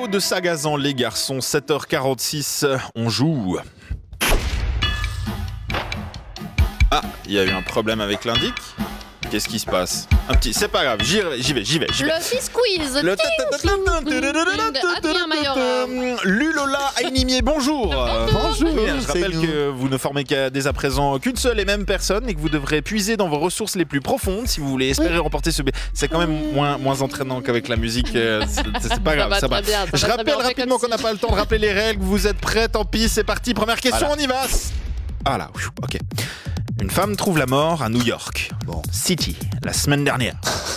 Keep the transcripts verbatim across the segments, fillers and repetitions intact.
L'eau de Sagazan, les garçons, sept heures quarante-six, on joue. Ah, il y a eu un problème avec l'indic. Qu'est-ce qui se passe? Un petit, c'est pas grave, j'y vais, j'y vais, j'y vais. Le Fizz Quiz. Le Adrien Maillard. Lulola Ainimier, bonjour. Bonjour. Je rappelle que vous ne formez qu'à dès à présent qu'une seule et même personne et que vous devrez puiser dans vos ressources les plus profondes si vous voulez espérer remporter ce. C'est quand même moins, moins entraînant qu'avec la musique. C'est, c'est pas grave, ça va. Bien, ça Je va rappelle bien, rapidement qu'on n'a pas le temps de rappeler les règles. Vous êtes prêts? Tant pis, c'est parti. Première question, voilà. On y va. Voilà, ok. Une femme trouve la mort à New York, Bon. City, la semaine dernière.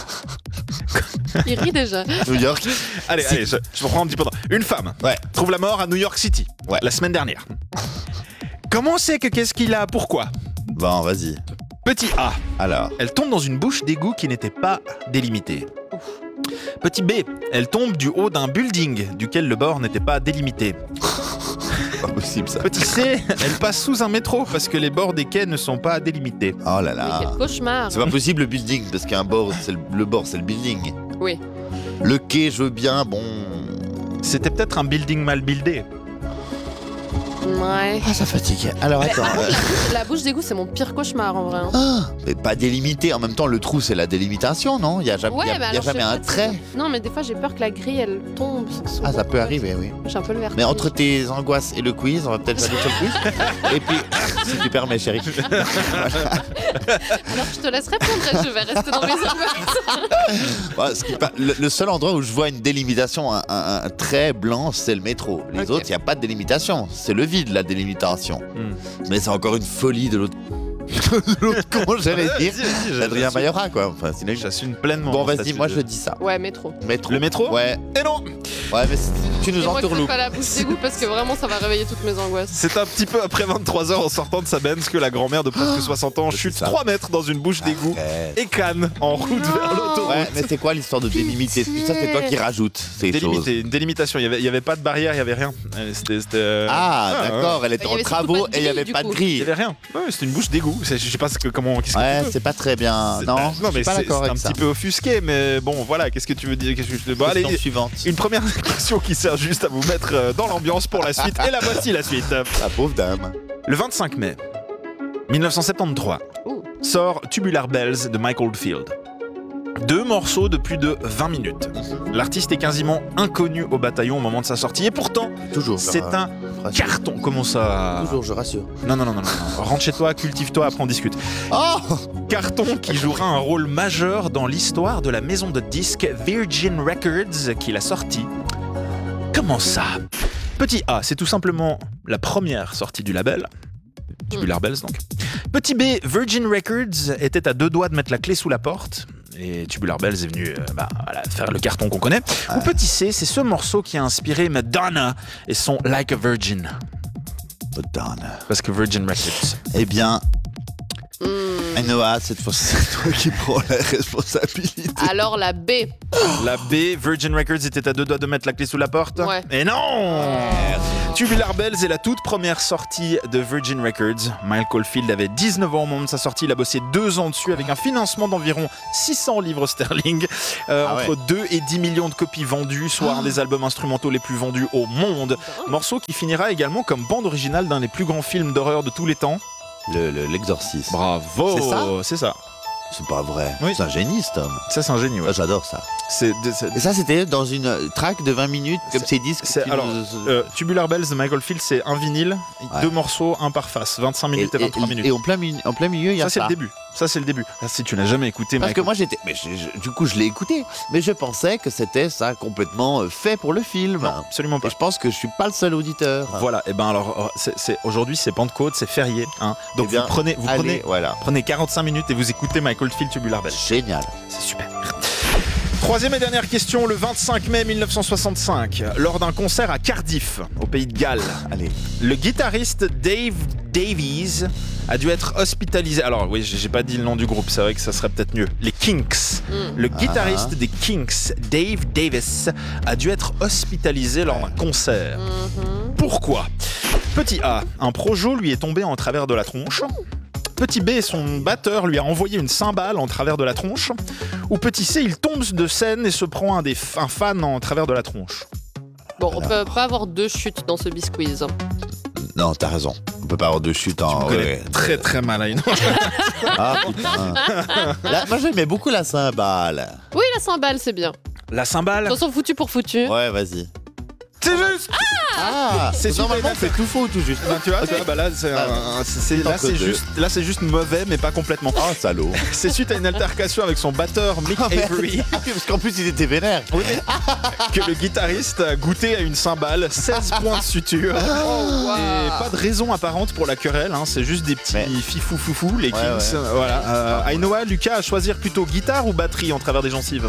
Il rit déjà. New York. Allez, allez, je, je reprends un petit peu. Une femme Ouais. trouve la mort à New York City, Ouais. la semaine dernière. Comment c'est que qu'est-ce qu'il a? Pourquoi? Bon, vas-y. Petit A, Alors. elle tombe dans une bouche d'égout qui n'était pas délimitée. Petit B, elle tombe du haut d'un building duquel le bord n'était pas délimité. Pas possible ça. Petit C, elle passe sous un métro parce que les bords des quais ne sont pas délimités. Oh là Mais quel là. cauchemar. C'est pas possible le building parce qu'un bord, c'est le, le bord, c'est le building. Oui. Le quai, je veux bien, bon. C'était peut-être un building mal buildé. Ouais. Ah, ça fatigue. Alors attends. Par euh, contre, la bouche, la bouche d'égout, c'est mon pire cauchemar en vrai. hein. Ah, mais pas délimité. En même temps, le trou, c'est la délimitation, non? Il n'y a jamais, Ouais, y a- mais y a alors, jamais je sais un pas trait. si- Non, mais des fois, j'ai peur que la grille, elle tombe. sous- Ah, ça peut arriver, oui. J'ai un peu le vertige. Mais entre tes angoisses et le quiz, on va peut-être aller sur le quiz. Et puis, si tu permets, chérie. Alors, je te laisse répondre et je vais rester dans mes angoisses. Ouais, ce qui pa- le, le seul endroit où je vois une délimitation, un, un- un trait blanc, c'est le métro. Les Ok. autres, il n'y a pas de délimitation. C'est le vide, la délimitation. Hmm. Mais c'est encore une folie de l'autre. de l'autre con, j'allais dire. Vas-y, vas-y, Adrien j'assume. Maillora, quoi. Enfin, sinon, je- J'assume pleinement. Bon, mon vas-y, statut moi de- je dis ça. Ouais, métro. Métro. Le métro? Ouais. Et non. Ouais, mais c- tu nous Et moi, je fais entourloupes. pas la bouche d'égout parce que vraiment, ça va réveiller toutes mes angoisses. C'est un petit peu après vingt-trois heures en sortant de sa Benz que la grand-mère de presque soixante ans c'est chute ça. trois mètres dans une bouche d'égout Arrête. et canne en route Non. vers l'autoroute. Ouais, mais c'est quoi l'histoire de délimiter? Pitié. Ça, c'est toi qui rajoutes ces choses. Délimité, une délimitation. Il n'y avait, il y avait pas de barrière, il n'y avait rien. Euh, C'était, c'était, euh, Ah, ah, d'accord, elle était Il y en avait surtout travaux pas de et il n'y avait grille, pas du de coup. Il grille. n'y avait rien. Ouais, c'était une bouche d'égout. C'est- Je sais pas ce que, comment. Qu'est-ce que Ouais, tu veux. c'est pas très bien. C'est- Non, bah, je non, suis mais pas c'est, d'accord c'est un avec ça. petit peu offusqué, mais bon, voilà. Qu'est-ce que tu veux dire? Qu'est-ce que je te. Bon, allez, Question suivante. une première question qui sert juste à vous mettre euh, dans l'ambiance pour la suite. Et la voici la suite. La pauvre dame. Le vingt-cinq mai mille neuf cent soixante-treize Ouh. sort Tubular Bells de Mike Oldfield. Deux morceaux de plus de vingt minutes. L'artiste est quasiment inconnu au bataillon au moment de sa sortie et pourtant Toujours. je c'est ra- un je rassure. carton. Comment ça? Toujours, je rassure. Non, non, non, non, non, non. Rentre chez toi, cultive-toi, après on discute. Oh Carton qui jouera un rôle majeur dans l'histoire de la maison de disques Virgin Records qui l'a sorti. Comment ça? Petit A, c'est tout simplement la première sortie du label. Tubular Bells donc. Petit B, Virgin Records était à deux doigts de mettre la clé sous la porte. Et Tubular Bells est venu euh, bah, voilà, faire le carton qu'on connaît. Ou petit C, c'est ce morceau qui a inspiré Madonna et son Like a Virgin. Madonna. Parce que Virgin Records. Eh bien, Hmm. Noah, cette fois, c'est toi qui prends la responsabilité. Alors, la B. La B, Virgin Records était à deux doigts de mettre la clé sous la porte. Ouais. Et non! Tubular Bells est la toute première sortie de Virgin Records. Mike Oldfield avait dix-neuf ans au moment de sa sortie. Il a bossé deux ans dessus avec un financement d'environ six cents livres sterling. Euh, Ah entre deux et dix millions de copies vendues, soit un des albums instrumentaux les plus vendus au monde. Morceau qui finira également comme bande originale d'un des plus grands films d'horreur de tous les temps. Le, le- l'exorcisme. Bravo! C'est ça C'est ça. C'est pas vrai. Oui. C'est un génie, cet homme. Ça, c'est un génie, ouais. Ouais, j'adore ça. C'est, c'est- Et ça, c'était dans une euh, track de vingt minutes, comme C'est- ces disques. c'est- qui alors, nous- Euh, Tubular Bells de Michael Field, c'est un vinyle, Ouais. deux morceaux, un par face, vingt-cinq minutes et, vingt-trois minutes. et en plein, mi- en plein milieu, il y a Ça, c'est ça. le début. Ça, c'est le début. Ah, si tu n'as jamais écouté Parce que Michael moi, j'étais. Mais je- je- du coup, je l'ai écouté. Mais je pensais que c'était ça complètement euh, fait pour le film. Non, absolument pas. Et je pense que je suis pas le seul auditeur. Voilà, et ben alors, c'est, c'est- aujourd'hui, c'est Pentecôte, c'est férié. Hein. Donc, Eh bien, vous, prenez, vous Allez, prenez, voilà. prenez quarante-cinq minutes et vous écoutez Michael Field Tubular Bells. Génial. C'est super. Troisième et dernière question, le vingt-cinq mai mille neuf cent soixante-cinq, lors d'un concert à Cardiff, au pays de Galles, Allez. le guitariste Dave Davies a dû être hospitalisé. Alors oui, j'ai j'ai pas dit le nom du groupe, c'est vrai que ça serait peut-être mieux. Les Kinks. Mm. Le Ah. guitariste des Kinks, Dave Davis, a dû être hospitalisé lors d'un concert. Mhm. Pourquoi? Petit A, un projo lui est tombé en travers de la tronche. Petit B, son batteur lui a envoyé une cymbale en travers de la tronche. Ou petit C, il tombe de scène et se prend un, des, un fan en travers de la tronche. Bon, on peut pas avoir deux chutes dans ce bisquiz. Non, t'as raison. On peut pas avoir de chute en. Tu me connais ouais. très très mal, Aïno. Ah, putain. Là, moi, j'aimais beaucoup la cymbale. Oui, la cymbale, c'est bien. La cymbale. De toute façon, foutu pour foutu. Ouais, vas-y. C'est juste. Ah, C'est normalement, super. c'est tout faux ou tout juste. Ben, tu vois, Ok. tu vois, bah là, c'est, Ah, un- c'est- c'est- là, entre c'est deux. juste, là, c'est juste mauvais, mais pas complètement. Oh, salaud. C'est suite à une altercation avec son batteur Mick Ah, merde. Avery Ah oui, parce qu'en plus, il était vénère. oui, que le guitariste a goûté à une cymbale, seize points de suture. Et pas de raison apparente pour la querelle, hein, c'est juste des petits Mais- fifou foufou, les Ouais, Kings. ouais. Voilà. Euh, Ainoa, Lucas à choisir plutôt guitare ou batterie en travers des gencives.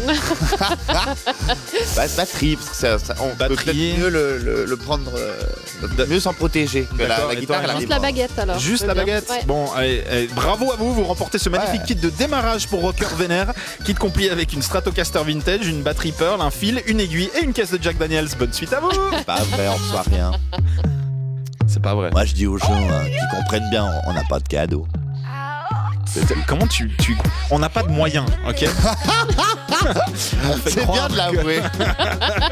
Bah, batterie, parce que ça, ça- on peut Batterie. peut-être mieux le, le, le prendre, euh, mieux s'en protéger que la, D'accord, la et guitare. toi, elle a Juste des la bords. baguette alors. Juste C'est la bien. baguette. Ouais. Bon, allez, allez, bravo à vous, vous remportez ce magnifique Ouais. kit de démarrage pour rocker vénère, kit complet avec une Stratocaster vintage, une batterie Pearl, un fil, une aiguille et une caisse de Jack Daniels. Bonne suite à vous. C'est pas vrai, on reçoit rien. C'est pas vrai. Moi, je dis aux gens hein, qui comprennent bien, on n'a pas de cadeau. Comment tu, tu... On n'a pas de moyens, ok. On fait C'est bien croire de que- l'avouer.